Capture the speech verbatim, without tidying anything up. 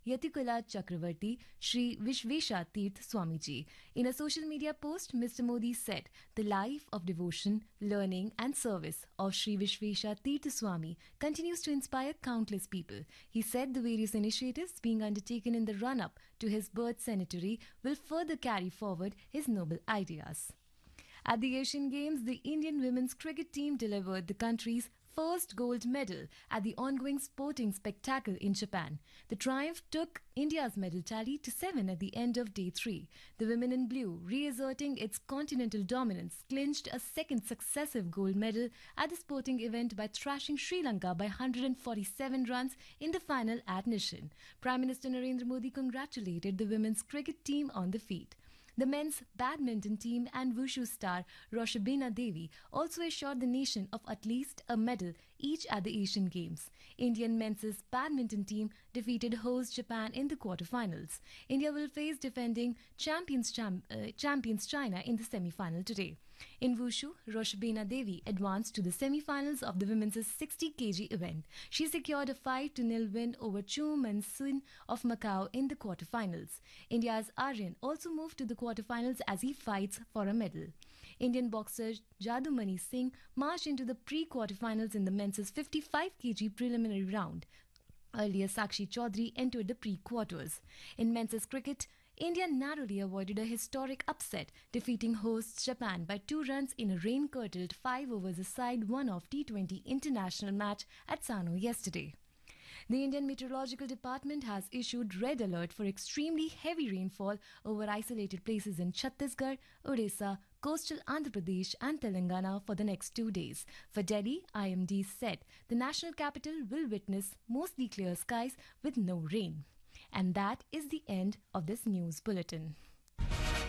Yatikula Chakravarti, Sri Vishvesha Tirth Swamiji. In a social media post, Mister Modi said, "The life of devotion, learning, and service of Sri Vishvesha Tirth Swami continues to inspire countless people." He said the various initiatives being undertaken in the run up to his birth centenary will further carry forward his noble ideas. At the Asian Games, the Indian women's cricket team delivered the country's first gold medal at the ongoing sporting spectacle in Japan. The triumph took India's medal tally to seven at the end of day three. The women in blue, reasserting its continental dominance, clinched a second successive gold medal at the sporting event by thrashing Sri Lanka by one hundred forty-seven runs in the final at Nishan. Prime Minister Narendra Modi congratulated the women's cricket team on the feat. The men's badminton team and wushu star Roshabina Devi also assured the nation of at least a medal each at the Asian Games. Indian men's badminton team defeated host Japan in the quarterfinals. India will face defending champions, cham- uh, champions China in the semi-final today. In wushu, Roshabina Devi advanced to the semi-finals of the women's sixty kilograms event. She secured a five to nil win over Chu Man-sin of Macau in the quarterfinals. India's Aryan also moved to the quarterfinals as he fights for a medal. Indian boxer Jadumani Singh marched into the pre-quarterfinals in the men's fifty-five kilograms preliminary round. Earlier, Sakshi Chaudhary entered the pre-quarters. In men's cricket, India narrowly avoided a historic upset, defeating hosts Japan by two runs in a rain-curtailed five overs aside one-off T twenty international match at Sano yesterday. The Indian Meteorological Department has issued red alert for extremely heavy rainfall over isolated places in Chhattisgarh, Odisha, coastal Andhra Pradesh and Telangana for the next two days. For Delhi, I M D said the national capital will witness mostly clear skies with no rain. And that is the end of this news bulletin.